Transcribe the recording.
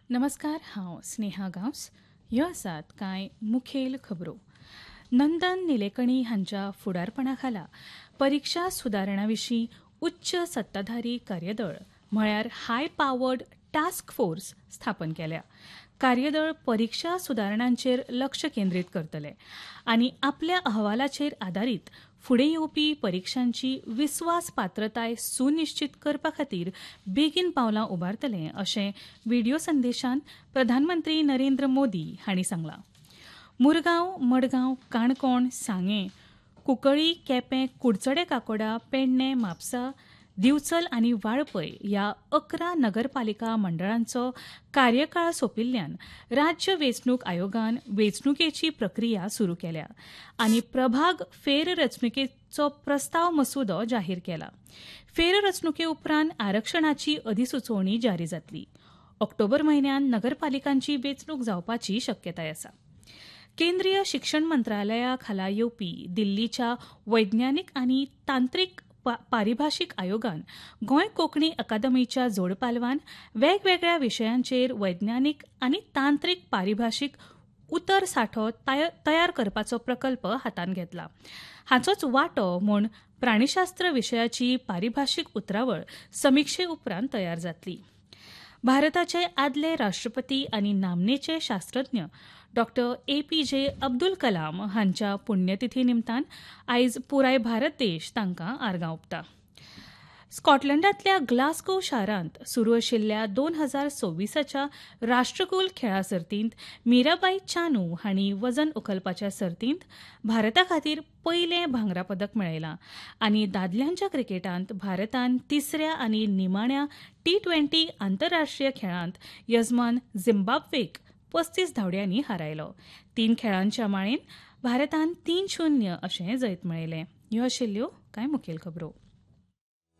नमस्कार, हांव स्नेहा गांवस. ह्यो आसात कांय मुखेल खबरो. नंदन निलेकणी हांच्या फुडारपणा खाला परिक्षा सुदारणा विशीं उच्च सत्ताधारी कार्यदळ म्हळ्यार हाय पावर्ड टास्क फोर्स स्थापन केल्या. कार्यदळ परिक्षा सुदारणांचेर लक्ष केंद्रीत करतले आनी आपल्या अहवालाचेर आदारीत फुडें येवपी परिक्षांची विस्वास पात्रताय सुनिश्चित करपा खातीर बेगीन पावलां उबारतले अशें व्हिडिओ संदेशांत प्रधानमंत्री नरेंद्र मोदी हांणी सांगलां. मुरगांव, मडगांव, काणकोण, सांगें, कुंकळ्ळी, केपें, कुडचडें काकोडा, पेडणें, म्हापसा, दिवचल आनी वाळपय ह्या 11 नगरपालिका मंडळांचो कार्यकाळ सोंपिल्ल्यान राज्य वेंचणूक आयोगान वेंचणुकेची प्रक्रिया सुरू केल्या आनी प्रभाग फेररचणुकेचो प्रस्ताव मसुदो जाहीर केला. फेररचणुके उपरांत आरक्षणाची अधिसुचोवणी जारी जातली. ऑक्टोबर म्हयन्यात नगरपालिकांची वेंचणूक जावपाची शक्यताय आसा. केंद्रीय शिक्षण मंत्रालया खाला येवपी दिल्लीच्या वैज्ञानीक आनी तांत्रीक पारिभाशीक आयोगान गोंय कोंकणी अकादमीच्या जोडपालवान वेगवेगळ्या विशयांचेर वैज्ञानीक आनी तांत्रीक पारिभाशीक उतर सांठो तयार करपाचो प्रकल्प हातांत घेतला. हाचोच वांटो म्हूण प्राणीशास्त्र विशयाची पारिभाशीक उतरावळ समिक्षे उपरांत तयार जातली. भारताचे आदले राष्ट्रपती आनी नामनेचे शास्त्रज्ञ डॉ. APJ अब्दुल कलाम हांच्या पुण्यतिथी निमतान आयज पुराय भारत देश तांकां आर्गां ओंपता. स्कॉटलंडांतल्या ग्लासगो शारांत सुरू आशिल्ल्या 2026च्या राष्ट्रकुल खेळां सर्तींत मीराबाई चानू हांणी वजन उखलपाच्या सर्तींत भारता खातीर पयलें भांगरा पदक मेळयलां आनी दादल्यांच्या क्रिकेटांत भारतान तिसऱ्या आनी निमाण्या T20 आंतरराष्ट्रीय खेळांत यजमान झिम्बाब्वेक 35 धांवड्यांनी हारयलो. 3 खेळांच्या माळेंत भारतान 3-0 अशें जैत मेळयलें. ह्यो आशिल्ल्यो कांय मुखेल खबरो.